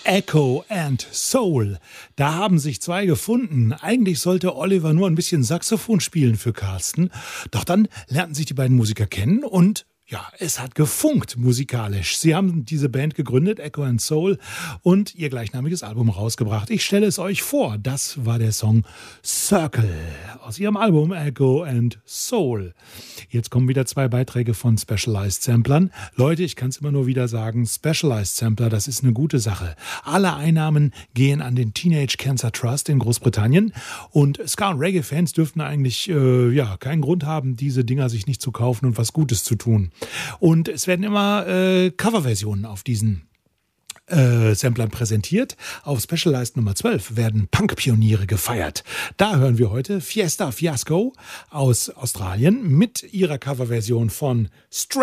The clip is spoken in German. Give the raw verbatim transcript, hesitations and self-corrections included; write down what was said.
Echo and Soul. Da haben sich zwei gefunden. Eigentlich sollte Oliver nur ein bisschen Saxophon spielen für Carsten. Doch dann lernten sich die beiden Musiker kennen und ja, es hat gefunkt musikalisch. Sie haben diese Band gegründet, Echo and Soul, und ihr gleichnamiges Album rausgebracht. Ich stelle es euch vor, das war der Song Circle aus ihrem Album Echo and Soul. Jetzt kommen wieder zwei Beiträge von Specialized Samplern. Leute, ich kann es immer nur wieder sagen, Specialized Sampler, das ist eine gute Sache. Alle Einnahmen gehen an den Teenage Cancer Trust in Großbritannien und Ska- und Reggae-Fans dürften eigentlich äh, ja, keinen Grund haben, diese Dinger sich nicht zu kaufen und was Gutes zu tun. Und es werden immer äh, Coverversionen auf diesen äh, Samplern präsentiert. Auf Specialized Nummer zwölf werden Punk-Pioniere gefeiert. Da hören wir heute Fiesta Fiasco aus Australien mit ihrer Coverversion von Stray